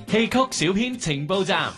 戲曲小編情報站。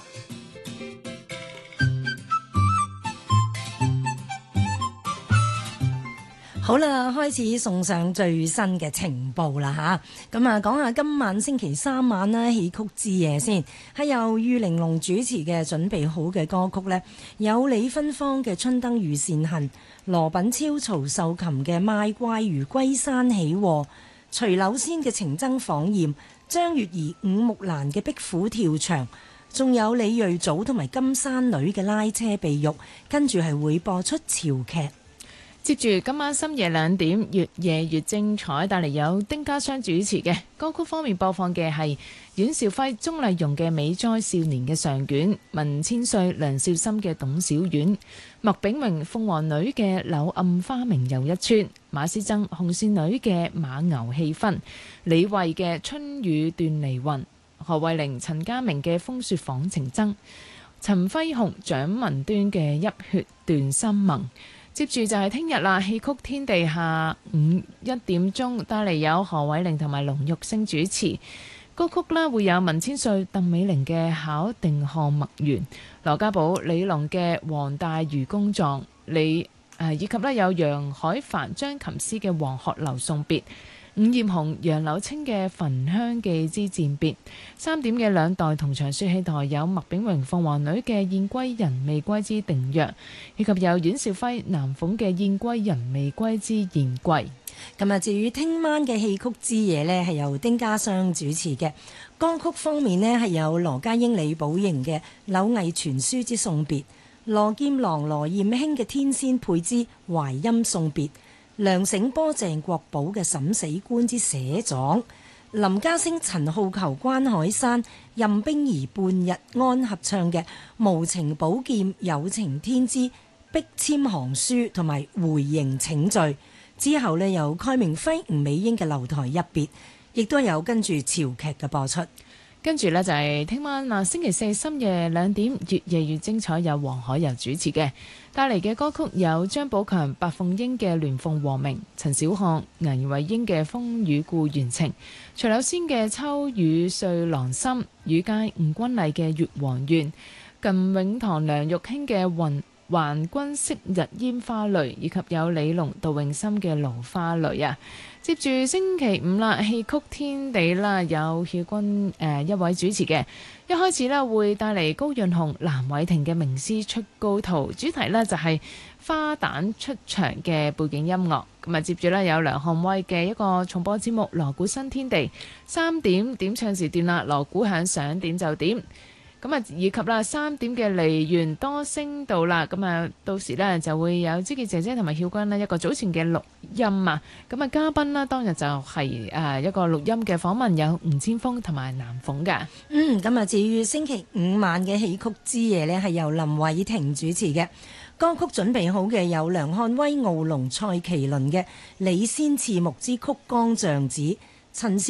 好啦，開始送上最新嘅情報啦吓，咁講下今晚星期三晚啦，戲曲之夜先，係由玉玲瓏主持嘅準備好嘅歌曲呢，有李芬芳嘅《春燈遇善恨》，羅品超、曹秀琴嘅《賣怪魚歸山喜禍》，徐柳仙嘅《情僧訪艷》，張月兒、伍木蘭嘅《壁虎跳牆》，仲有李瑞祖同埋金山女嘅《拉車秘玉》，跟住係會播出潮劇。 接住今晚深夜2點，越夜越精彩，帶嚟有丁家湘主持嘅歌曲方面，播放嘅係阮兆輝、鍾麗蓉嘅《美哉少年》嘅上卷，文千歲、梁少心嘅《董小丸》，麥炳榮、鳳凰女嘅《柳暗花明又一村》，馬師曾、紅線女嘅《馬牛氣氛》，李慧嘅《春雨斷離雲》，何慧玲、陳家明嘅《風雪訪情僧》，陳輝雄、蔣文端嘅《泣血斷心盟》。接住就係聽日啦，戲曲天地下午1點鐘，帶嚟有何偉玲同埋龍玉星主持歌曲啦，會有文千歲、鄧美玲嘅《考定項墨園》，羅家寶、李龍嘅《黃大愚公狀》，以及有楊海帆、張琴師嘅《黃鶴樓送別》，伍艷紅、楊柳青嘅《焚香記之餞別》，3點嘅兩代同場說戲台有麥炳榮、鳳凰女嘅《燕歸人未歸之定約》，以及有阮兆輝、南鳳嘅《燕歸人未歸之燕歸》。 咁至於聽晚嘅戲曲之夜呢，係由丁家湘主持嘅歌曲方面呢，係有羅家英、李寶瑩嘅《柳毅傳書之送別》，羅劍郎、羅艷卿嘅《天仙配之淮陰送別》，梁醒波、鄭國寶嘅《審死官之寫狀》，林家聲、陳浩球、關海山、任冰兒、半日安合唱嘅《無情寶劍有情天之逼簽行書》同埋《回營請罪》。之後呢，有蓋明輝、吳美英嘅《樓台一別》，亦都有跟住潮劇嘅播出。 跟住呢，就係聽晚星期四深夜2點，越夜越精彩，有黃海柔主持嘅帶嚟嘅歌曲有張寶強、白鳳英嘅《鸞鳳和鳴》，陳小漢、顏慧英嘅《風雨故園情》，徐柳仙嘅《秋雨碎郎心》，雨佳、吳君麗嘅《月黃怨》，靳永堂、梁玉卿嘅《還君昔日煙花淚》，以及有李龍、杜詠心嘅《蘆花淚》啊。接住星期五啦，戲曲天地啦，有曉君一位主持嘅。一開始呢，會帶嚟高潤鴻、藍偉霆嘅《名師出高徒》，主題呢就係花旦出場嘅背景音樂。咁接住呢，有梁漢威嘅一個重播節目《鑼鼓新天地》，3點點唱時段啦，鑼鼓響想點就點。以及啦3點嘅梨園多聲道啦，到時呢就會有知記姐姐同埋曉君呢一個早前嘅錄音啊，嘉賓呢當日就係一個錄音嘅訪問，有吳千峰同埋南鳳㗎。 至於星期五晚嘅戲曲之夜呢，係由林偉霆主持嘅歌曲，準備好嘅有梁漢威、敖龍、蔡麒麟嘅《李仙賜木之曲江象子》，陳